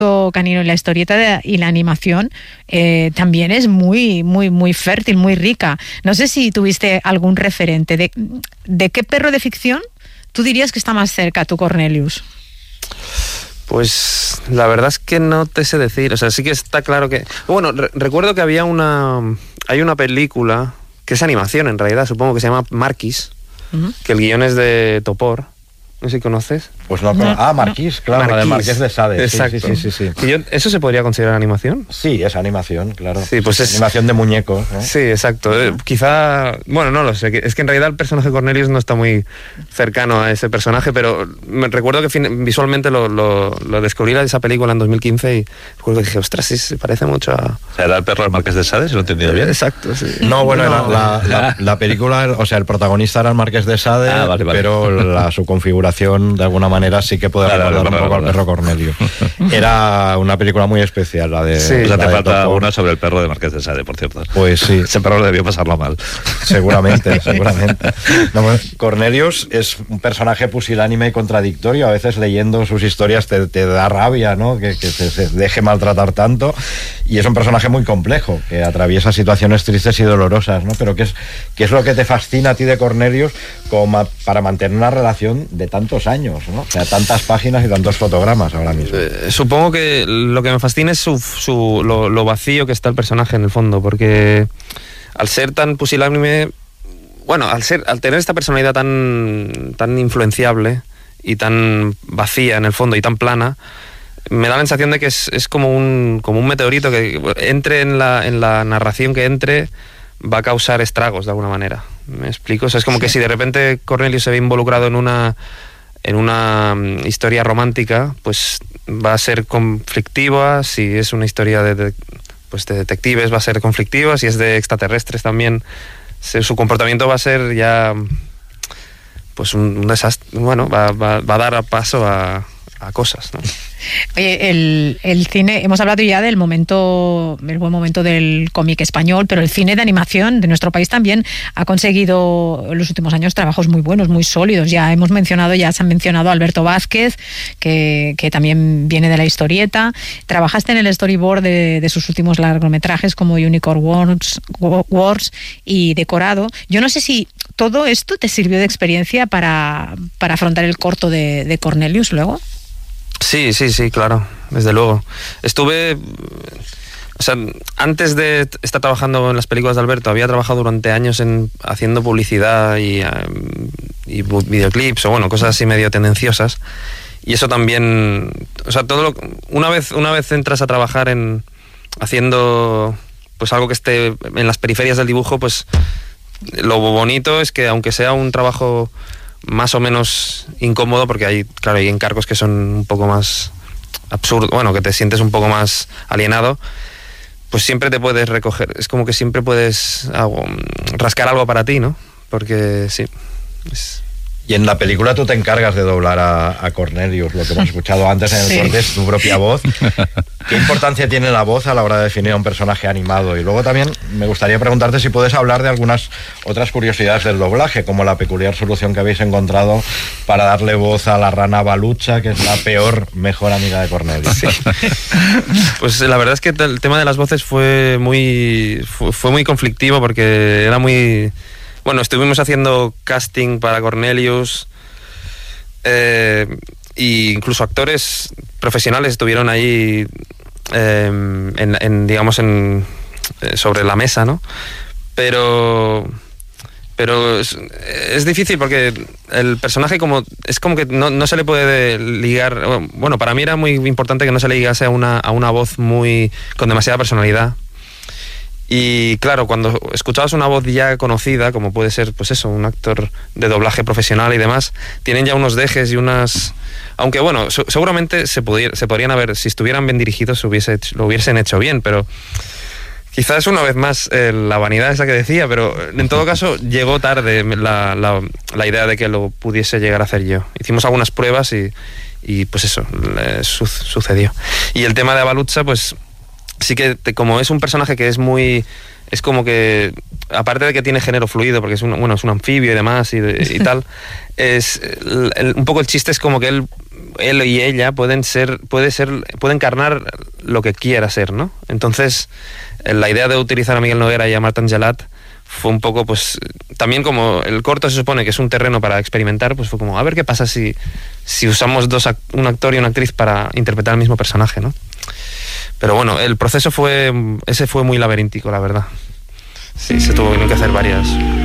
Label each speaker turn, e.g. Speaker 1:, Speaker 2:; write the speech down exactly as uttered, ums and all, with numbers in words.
Speaker 1: canino y la historieta de, y la animación eh, también es muy, muy, muy fértil, muy rica. No sé si tuviste algún referente. ¿De, de qué perro de ficción tú dirías que está más cerca, tú, Cornelius?
Speaker 2: Pues la verdad es que no te sé decir. O sea, sí que está claro que... Bueno, re- recuerdo que había una... Hay una película que es animación, en realidad, supongo que se llama Marquis, uh-huh. que el guión es de Topor. No sé si conoces.
Speaker 3: Pues no, no Ah, Marquis, claro,
Speaker 2: Marquis.
Speaker 3: La de Marqués de Sade.
Speaker 2: Exacto.
Speaker 3: Sí, sí, sí, sí.
Speaker 2: ¿Y yo, ¿Eso se podría considerar animación?
Speaker 3: Sí, es animación, claro.
Speaker 2: Sí, pues es,
Speaker 3: es animación de muñecos, ¿no?
Speaker 2: Sí, exacto. Uh-huh. Eh, quizá, bueno, no lo sé. Es que en realidad el personaje de Cornelius no está muy cercano a ese personaje, pero me recuerdo que fin, visualmente lo, lo, lo descubrí esa película en dos mil quince y recuerdo que dije, ostras, sí, se parece mucho a...
Speaker 4: O sea, era el perro del Marqués de Sade, si lo he entendido bien.
Speaker 2: Exacto, sí.
Speaker 3: No, bueno, no. La, la, la, la película, o sea, el protagonista era el Marqués de Sade, ah, vale, vale. pero la, su configuración de alguna manera sí que puede claro, recordar claro, un poco claro, al perro Cornelio. Era una película muy especial, la de...
Speaker 4: Sí,
Speaker 3: la
Speaker 4: te
Speaker 3: de
Speaker 4: falta
Speaker 3: Topor.
Speaker 4: Una sobre el perro de Marqués de Sade, por cierto.
Speaker 3: Pues sí.
Speaker 4: Ese perro debió pasarlo mal.
Speaker 3: Seguramente, seguramente. No, bueno, Cornelius es un personaje pusilánime y contradictorio. A veces leyendo sus historias te, te da rabia, ¿no? Que, que se, se deje maltratar tanto. Y es un personaje muy complejo, que atraviesa situaciones tristes y dolorosas, ¿no? Pero ¿qué es, qué es lo que te fascina a ti de Cornelius como para mantener una relación de tantos años, ¿no? O sea, tantas páginas y tantos fotogramas ahora mismo.
Speaker 2: Eh, supongo que lo que me fascina es su, su, lo, lo vacío que está el personaje en el fondo, porque al ser tan pusilánime, bueno, al ser, al tener esta personalidad tan, tan influenciable y tan vacía en el fondo y tan plana, me da la sensación de que es, es como un, como un meteorito que entre en la, en la narración que entre va a causar estragos de alguna manera. ¿Me explico? O sea, es como sí. que si de repente Cornelius se ve involucrado en una en una historia romántica, pues va a ser conflictiva. Si es una historia de, de, pues de detectives va a ser conflictiva. Si es de extraterrestres también, se, su comportamiento va a ser ya pues un, un desastre. Bueno, va, va, va a dar paso a, a cosas, ¿no?
Speaker 1: Oye, el, el cine, hemos hablado ya del momento, el buen momento del cómic español, pero el cine de animación de nuestro país también ha conseguido en los últimos años trabajos muy buenos, muy sólidos. Ya hemos mencionado, ya se han mencionado a Alberto Vázquez, que, que también viene de la historieta. Trabajaste en el storyboard de, de sus últimos largometrajes como Unicorn Wars, Wars y Decorado. Yo no sé si todo esto te sirvió de experiencia para, para afrontar el corto de, de Cornelius luego.
Speaker 2: Sí, sí, sí, claro, desde luego. Estuve, o sea, antes de estar trabajando en las películas de Alberto, había trabajado durante años en haciendo publicidad y, y videoclips o bueno, cosas así medio tendenciosas. Y eso también, o sea, todo lo, una vez, una vez entras a trabajar en haciendo pues algo que esté en las periferias del dibujo, pues lo bonito es que aunque sea un trabajo más o menos incómodo, porque hay, claro, hay encargos que son un poco más absurdos, bueno, que te sientes un poco más alienado, pues siempre te puedes recoger, es como que siempre puedes algo, rascar algo para ti, ¿no? Porque sí. Es...
Speaker 3: Y en la película tú te encargas de doblar a, a Cornelius, lo que hemos escuchado antes en el sí. corte es tu propia voz. ¿Qué importancia tiene la voz a la hora de definir a un personaje animado? Y luego también me gustaría preguntarte si puedes hablar de algunas otras curiosidades del doblaje, como la peculiar solución que habéis encontrado para darle voz a la rana Balucha, que es la peor mejor amiga de Cornelius. Sí.
Speaker 2: Pues la verdad es que el tema de las voces fue muy, fue, fue muy conflictivo porque era muy... Bueno, estuvimos haciendo casting para Cornelius eh, e incluso actores profesionales estuvieron ahí eh, en, en, digamos, en, eh, sobre la mesa, ¿no? Pero, pero es, es difícil porque el personaje como es como que no, no se le puede ligar. Bueno, para mí era muy importante que no se le ligase a una, a una voz muy con demasiada personalidad. Y claro, cuando escuchabas una voz ya conocida, como puede ser, pues eso, un actor de doblaje profesional y demás, tienen ya unos dejes y unas... Aunque bueno, su- seguramente se, pudiera, se podrían haber, si estuvieran bien dirigidos, se hubiese hecho, lo hubiesen hecho bien, pero quizás una vez más eh, la vanidad esa que decía, pero en todo caso llegó tarde la, la, la idea de que lo pudiese llegar a hacer yo. Hicimos algunas pruebas y, y pues eso, eh, su- sucedió. Y el tema de Balucha, pues... Sí que te, como es un personaje que es muy... Es como que, aparte de que tiene género fluido, porque es un, bueno, es un anfibio y demás y, de, y tal, es el, el, un poco el chiste es como que él él y ella pueden ser, puede ser, puede encarnar lo que quiera ser, ¿no? Entonces, la idea de utilizar a Miguel Noguera y a Marta Angelat fue un poco, pues, también como el corto se supone que es un terreno para experimentar, pues fue como, a ver qué pasa si, si usamos dos un actor y una actriz para interpretar el mismo personaje, ¿no? Pero bueno, el proceso fue, ese fue muy laberíntico, la verdad. Sí, se tuvo que hacer varias...